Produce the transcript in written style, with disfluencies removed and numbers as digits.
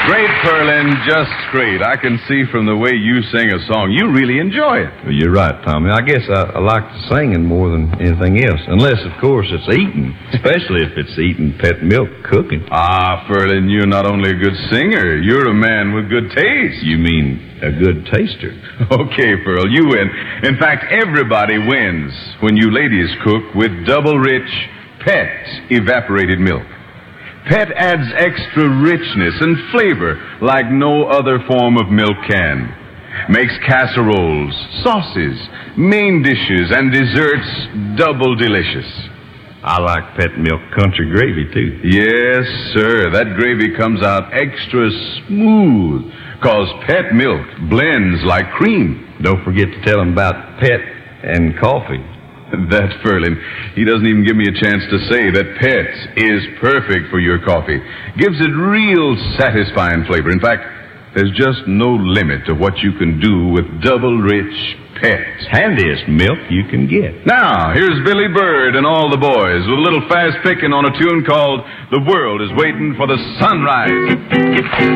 Great, Perlin, just great. I can see from the way you sing a song, you really enjoy it. Well, you're right, Tommy. I guess I like singing more than anything else. Unless, of course, it's eating. Especially if it's eating pet milk cooking. Ah, Perlin, you're not only a good singer, you're a man with good taste. You mean a good taster? Okay, Pearl, you win. In fact, everybody wins when you ladies cook with double-rich Pet evaporated milk. Pet adds extra richness and flavor like no other form of milk can. Makes casseroles, sauces, main dishes, and desserts double delicious. I like Pet milk country gravy, too. Yes, sir. That gravy comes out extra smooth, 'cause Pet milk blends like cream. Don't forget to tell them about Pet and coffee. That's Ferlin. He doesn't even give me a chance to say that Pet is perfect for your coffee. Gives it real satisfying flavor. In fact, there's just no limit to what you can do with double-rich Pet. Handiest milk you can get. Now, here's Billy Bird and all the boys with a little fast picking on a tune called The World is Waiting for the Sunrise.